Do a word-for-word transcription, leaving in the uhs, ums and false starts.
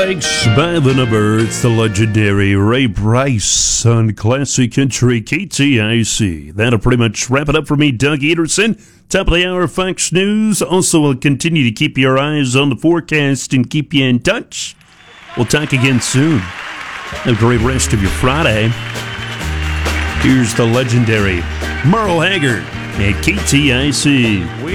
Thanks by the number. It's the legendary Ray Price on Classic Country K T I C. That'll pretty much wrap it up for me, Doug Ederson. Top of the hour, Fox News. Also, we'll continue to keep your eyes on the forecast and keep you in touch. We'll talk again soon. Have a great rest of your Friday. Here's the legendary Merle Haggard at K T I C.